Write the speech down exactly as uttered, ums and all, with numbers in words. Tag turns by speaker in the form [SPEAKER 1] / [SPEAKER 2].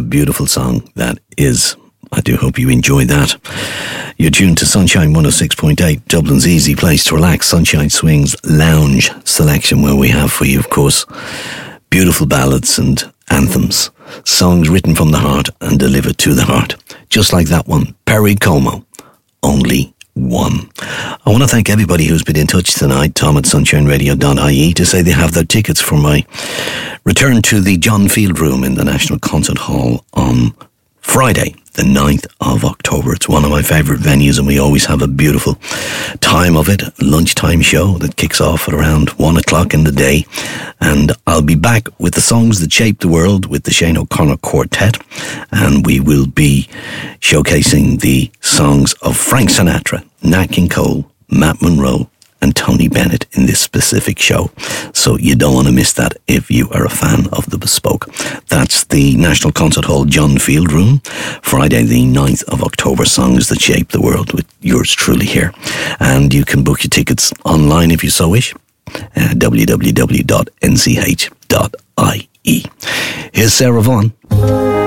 [SPEAKER 1] beautiful song that is. I do hope you enjoy that. You're tuned to Sunshine one oh six point eight, Dublin's easy place to relax. Sunshine Swings Lounge selection, where we have for you, of course, beautiful ballads and anthems, songs written from the heart and delivered to the heart. Just like that one, Perry Como, Only One. I want to thank everybody who's been in touch tonight, Tom at sunshine radio dot I E, to say they have their tickets for my return to the John Field Room in the National Concert Hall on Friday, the ninth of October. It's one of my favourite venues, and we always have a beautiful time of it. Lunchtime show that kicks off at around one o'clock in the day. And I'll be back with the songs that shaped the world with the Shane O'Connor Quartet. And we will be showcasing the songs of Frank Sinatra, Nat King Cole, Matt Monro, and Tony Bennett in this specific show. So you don't want to miss that if you are a fan of the Bespoke. That's the National Concert Hall John Field Room, Friday the ninth of October, songs that shape the world, with yours truly here. And you can book your tickets online if you so wish, uh, w w w dot n c h dot i e. Here's Sarah Vaughan.